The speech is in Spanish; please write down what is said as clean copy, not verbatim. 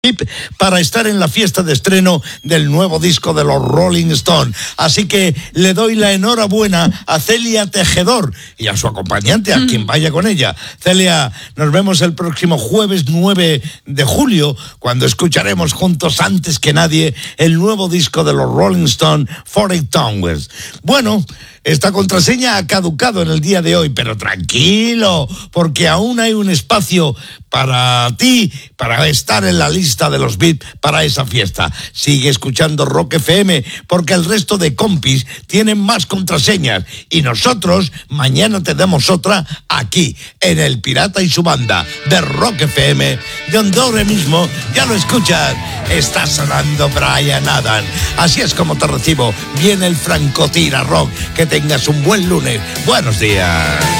para estar en la fiesta de estreno del nuevo disco de los Rolling Stones. Así que le doy la enhorabuena a Celia Tejedor y a su acompañante, a quien vaya con ella. Celia, nos vemos el próximo jueves 9 de julio, cuando escucharemos juntos antes que nadie el nuevo disco de los Rolling Stones, 40 Towers. Bueno, esta contraseña ha caducado en el día de hoy, pero tranquilo, porque aún hay un espacio para ti, para estar en la lista de los VIP para esa fiesta. Sigue escuchando Rock FM, porque el resto de compis tienen más contraseñas, y nosotros mañana te damos otra aquí, en El Pirata y su banda de Rock FM, de donde mismo, ya lo escuchas, está sonando Bryan Adams. Así es como te recibo. Viene el Francotira Rock. Que tengas un buen lunes. Buenos días.